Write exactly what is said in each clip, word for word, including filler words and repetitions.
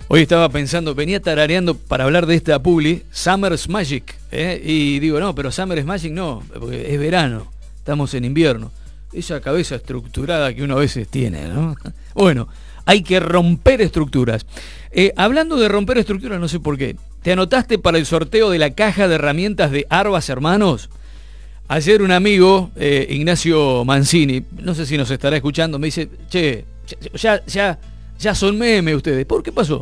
Hoy estaba pensando, venía tarareando para hablar de esta publi, Summer's Magic, ¿eh? Y digo, no, pero Summer's Magic no, porque es verano, estamos en invierno. Esa cabeza estructurada que uno a veces tiene, ¿no? Bueno, hay que romper estructuras. Eh, hablando de romper estructuras, no sé por qué, ¿te anotaste para el sorteo de la caja de herramientas de Arbas Hermanos? Ayer un amigo, eh, Ignacio Mancini, no sé si nos estará escuchando, me dice, che, ya, ya, ya son memes ustedes. ¿Por qué pasó?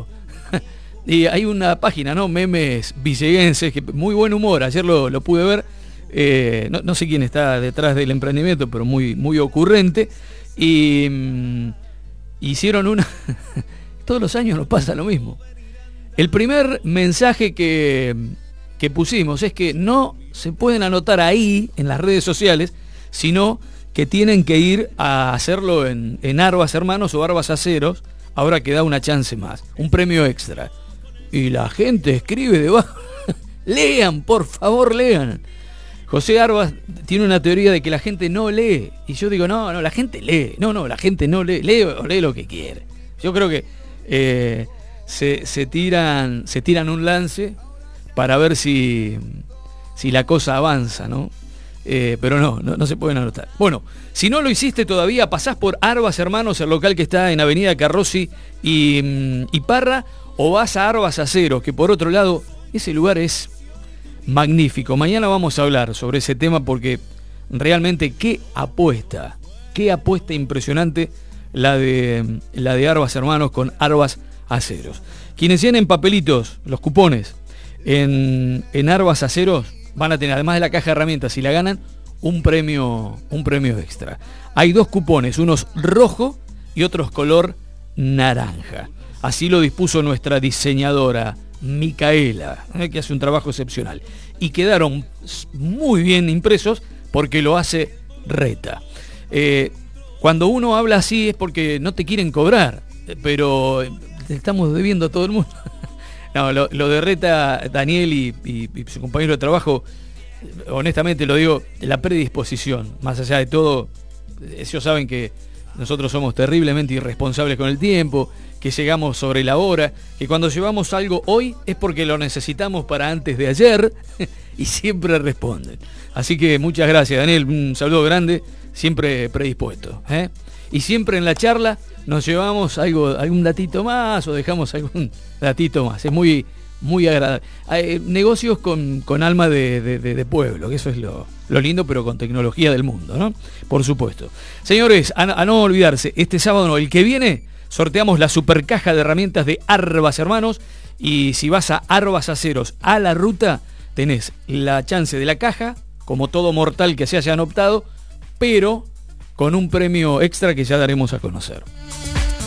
Y hay una página, ¿no? Memes villeguenses, que muy buen humor, ayer lo, lo pude ver. Eh, no, no sé quién está detrás del emprendimiento, pero muy, muy ocurrente. Y mmm, hicieron una... Todos los años nos pasa lo mismo. El primer mensaje que, que pusimos es que no se pueden anotar ahí, en las redes sociales, sino que tienen que ir a hacerlo en, en Arbas Hermanos o Arbas Aceros, ahora que da una chance más, un premio extra. Y la gente escribe debajo. Lean, por favor, lean. José Arbas tiene una teoría de que la gente no lee. Y yo digo, no, no, la gente lee. No, no, la gente no lee. Lee o lee lo que quiere. Yo creo que eh, se, se, tiran, se tiran un lance para ver si, si la cosa avanza, ¿no? Eh, pero no, no, no se pueden anotar. Bueno, si no lo hiciste todavía, pasás por Arbas Hermanos, el local que está en Avenida Carrossi y, y Parra, o vas a Arbas Aceros, que por otro lado, ese lugar es magnífico. Mañana vamos a hablar sobre ese tema porque realmente qué apuesta, qué apuesta impresionante la de, la de Arbas Hermanos con Arbas Aceros. Quienes tienen papelitos, los cupones, en, en Arbas Aceros, van a tener, además de la caja de herramientas, si la ganan, un premio, un premio extra. Hay dos cupones, unos rojo y otros color naranja. Así lo dispuso nuestra diseñadora, Micaela, eh, que hace un trabajo excepcional. Y quedaron muy bien impresos porque lo hace Reta. Eh, cuando uno habla así es porque no te quieren cobrar, pero te estamos debiendo a todo el mundo. No, lo, lo de Reta, Daniel y, y, y su compañero de trabajo, honestamente lo digo, la predisposición, más allá de todo, ellos saben que nosotros somos terriblemente irresponsables con el tiempo, que llegamos sobre la hora, que cuando llevamos algo hoy es porque lo necesitamos para antes de ayer y siempre responden. Así que muchas gracias, Daniel, un saludo grande, siempre predispuesto, ¿eh? Y siempre en la charla nos llevamos algo, algún datito más o dejamos algún datito más. Es muy, muy agradable. Hay negocios con, con alma de, de, de, de pueblo, que eso es lo, lo lindo, pero con tecnología del mundo, ¿no? Por supuesto. Señores, a, a no olvidarse, este sábado no, el que viene sorteamos la super caja de herramientas de Arbas Hermanos. Y si vas a Arbas Aceros a la ruta, tenés la chance de la caja, como todo mortal que se hayan optado, pero con un premio extra que ya daremos a conocer.